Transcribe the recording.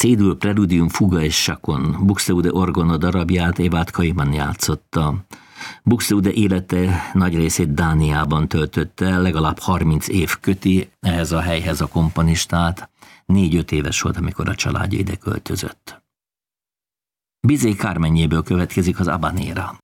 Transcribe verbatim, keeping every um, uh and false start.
C-dur Preludium Fuga és Sakon, Buxtehude orgona darabját Evad Kaiman játszotta. Buxtehude élete nagy részét Dániában töltötte, legalább harminc év köti ehhez a helyhez a komponistát. Négy-öt éves volt, amikor a családja ide költözött. Bizet Carmenjéből következik az Habanera.